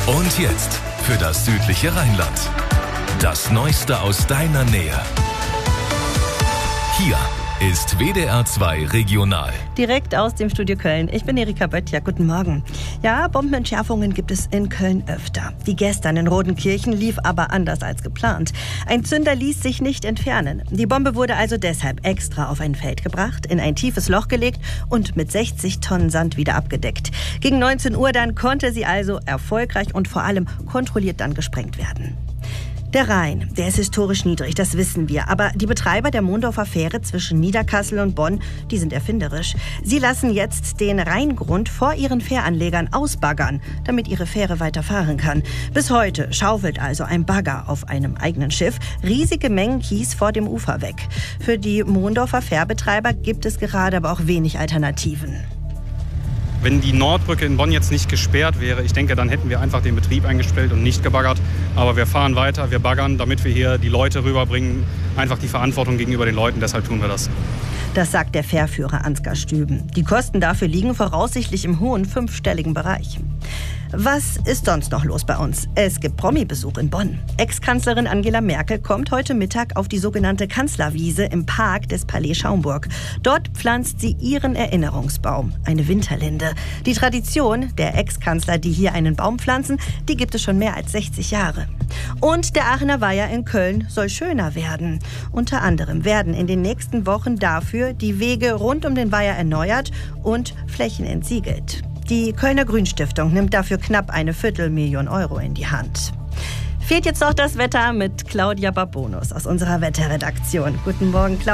Und jetzt für das südliche Rheinland. Das Neueste aus deiner Nähe. Hier ist WDR 2 Regional. Direkt aus dem Studio Köln. Ich bin Erika Böttcher. Guten Morgen. Ja, Bombenentschärfungen gibt es in Köln öfter. Die gestern in Rodenkirchen lief aber anders als geplant. Ein Zünder ließ sich nicht entfernen. Die Bombe wurde also deshalb extra auf ein Feld gebracht, in ein tiefes Loch gelegt und mit 60 Tonnen Sand wieder abgedeckt. Gegen 19 Uhr dann konnte sie also erfolgreich und vor allem kontrolliert dann gesprengt werden. Der Rhein, der ist historisch niedrig, das wissen wir. Aber die Betreiber der Mondorfer Fähre zwischen Niederkassel und Bonn, die sind erfinderisch. Sie lassen jetzt den Rheingrund vor ihren Fähranlegern ausbaggern, damit ihre Fähre weiterfahren kann. Bis heute schaufelt also ein Bagger auf einem eigenen Schiff riesige Mengen Kies vor dem Ufer weg. Für die Mondorfer Fährbetreiber gibt es gerade aber auch wenig Alternativen. Wenn die Nordbrücke in Bonn jetzt nicht gesperrt wäre, ich denke, dann hätten wir einfach den Betrieb eingestellt und nicht gebaggert. Aber wir fahren weiter, wir baggern, damit wir hier die Leute rüberbringen. Einfach die Verantwortung gegenüber den Leuten, deshalb tun wir das. Das sagt der Fährführer Ansgar Stüben. Die Kosten dafür liegen voraussichtlich im hohen fünfstelligen Bereich. Was ist sonst noch los bei uns? Es gibt Promi-Besuch in Bonn. Ex-Kanzlerin Angela Merkel kommt heute Mittag auf die sogenannte Kanzlerwiese im Park des Palais Schaumburg. Dort pflanzt sie ihren Erinnerungsbaum, eine Winterlinde. Die Tradition der Ex-Kanzler, die hier einen Baum pflanzen, die gibt es schon mehr als 60 Jahre. Und der Aachener Weiher in Köln soll schöner werden. Unter anderem werden in den nächsten Wochen dafür die Wege rund um den Weiher erneuert und Flächen entsiegelt. Die Kölner Grünstiftung nimmt dafür knapp 250.000 Euro in die Hand. Fehlt jetzt noch das Wetter mit Claudia Babonus aus unserer Wetterredaktion. Guten Morgen, Claudia.